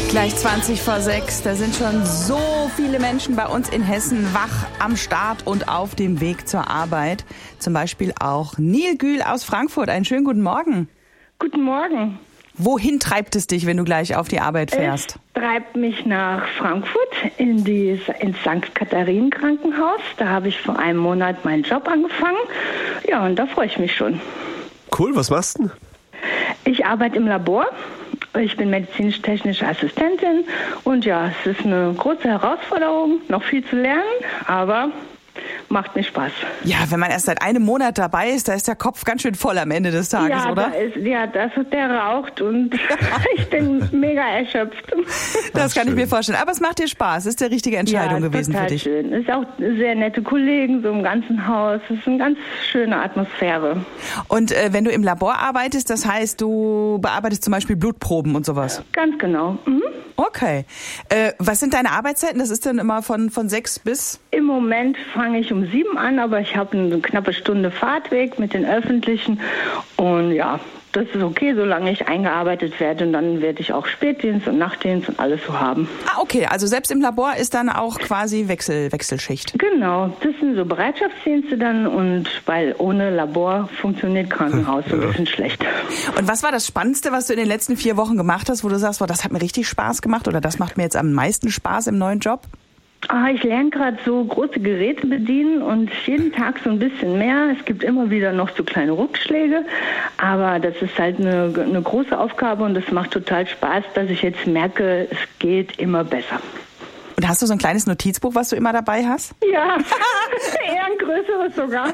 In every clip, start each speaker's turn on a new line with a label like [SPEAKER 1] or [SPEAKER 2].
[SPEAKER 1] Gleich 20 vor 6. Da sind schon so viele Menschen bei uns in Hessen wach am Start und auf dem Weg zur Arbeit. Zum Beispiel auch Nil Gühl aus Frankfurt. Einen schönen guten Morgen.
[SPEAKER 2] Guten Morgen.
[SPEAKER 1] Wohin treibt es dich, wenn du gleich auf die Arbeit fährst?
[SPEAKER 2] Es treibt mich nach Frankfurt ins St. Katharinen Krankenhaus. Da habe ich vor einem Monat meinen Job angefangen. Ja, und da freue ich mich schon.
[SPEAKER 3] Cool, was machst du denn?
[SPEAKER 2] Ich arbeite im Labor. Ich bin medizinisch-technische Assistentin. Und ja, es ist eine große Herausforderung, noch viel zu lernen, aber macht mir Spaß.
[SPEAKER 1] Ja, wenn man erst seit einem Monat dabei ist, da ist der Kopf ganz schön voll am Ende des Tages,
[SPEAKER 2] ja,
[SPEAKER 1] oder?
[SPEAKER 2] Der raucht und ich bin mega erschöpft.
[SPEAKER 1] Das kann ich mir vorstellen. Aber es macht dir Spaß. Ist die richtige Entscheidung gewesen für dich.
[SPEAKER 2] Schön. Es ist auch sehr nette Kollegen so im ganzen Haus. Es ist eine ganz schöne Atmosphäre.
[SPEAKER 1] Und wenn du im Labor arbeitest, das heißt, du bearbeitest zum Beispiel Blutproben und sowas?
[SPEAKER 2] Ganz genau. Mhm.
[SPEAKER 1] Okay. Was sind deine Arbeitszeiten? Das ist dann immer von 6 bis?
[SPEAKER 2] Im Moment fange ich um 7 an, aber ich habe eine knappe Stunde Fahrtweg mit den Öffentlichen. Und ja, das ist okay, solange ich eingearbeitet werde. Und dann werde ich auch Spätdienst und Nachtdienst und alles so haben.
[SPEAKER 1] Ah, okay. Also selbst im Labor ist dann auch quasi Wechselschicht.
[SPEAKER 2] Genau. Das sind so Bereitschaftsdienste dann. Und weil ohne Labor funktioniert Krankenhaus so ein bisschen schlecht.
[SPEAKER 1] Und was war das Spannendste, was du in den letzten 4 Wochen gemacht hast, wo du sagst, das hat mir richtig Spaß gemacht oder das macht mir jetzt am meisten Spaß im neuen Job?
[SPEAKER 2] Ich lerne gerade so große Geräte bedienen und jeden Tag so ein bisschen mehr. Es gibt immer wieder noch so kleine Rückschläge, aber das ist halt eine große Aufgabe und es macht total Spaß, dass ich jetzt merke, es geht immer besser.
[SPEAKER 1] Und hast du so ein kleines Notizbuch, was du immer dabei hast?
[SPEAKER 2] Ja, eher ein größeres sogar.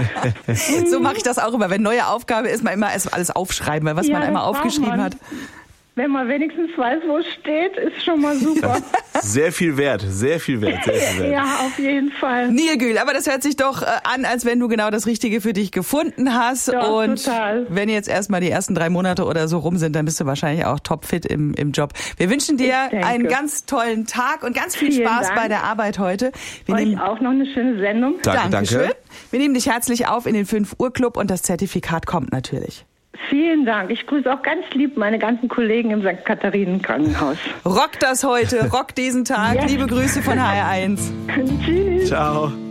[SPEAKER 1] So mache ich das auch immer. Wenn neue Aufgabe ist, man immer erst alles aufschreiben, weil was man einmal aufgeschrieben hat.
[SPEAKER 2] Wenn man wenigstens weiß, wo es steht, ist schon mal super.
[SPEAKER 3] Sehr viel wert, sehr viel wert, sehr viel wert.
[SPEAKER 2] Ja, auf jeden Fall.
[SPEAKER 1] Nil Gühl, aber das hört sich doch an, als wenn du genau das Richtige für dich gefunden hast.
[SPEAKER 2] Ja,
[SPEAKER 1] und
[SPEAKER 2] total.
[SPEAKER 1] Wenn jetzt erstmal die ersten 3 Monate oder so rum sind, dann bist du wahrscheinlich auch topfit im Job. Wir wünschen dir einen ganz tollen Tag und ganz viel Spaß bei der Arbeit heute.
[SPEAKER 2] Euch auch noch eine schöne Sendung.
[SPEAKER 3] Danke.
[SPEAKER 1] Wir nehmen dich herzlich auf in den 5 Uhr Club und das Zertifikat kommt natürlich.
[SPEAKER 2] Vielen Dank. Ich grüße auch ganz lieb meine ganzen Kollegen im St. Katharinen Krankenhaus.
[SPEAKER 1] Rock das heute, rock diesen Tag. Ja. Liebe Grüße von HR1.
[SPEAKER 2] Tschüss.
[SPEAKER 3] Ciao.